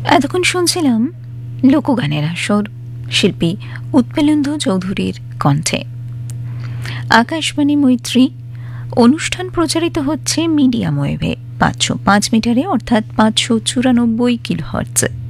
এতক্ষণ শুনছিলাম লোকগানের আসর, শিল্পী উৎপেলেন্দু চৌধুরীর কণ্ঠে। আকাশবাণী মৈত্রী অনুষ্ঠান প্রচারিত হচ্ছে মিডিয়াম ওয়েভে 505 মিটারে, অর্থাৎ 594 কিলোহার্টজে।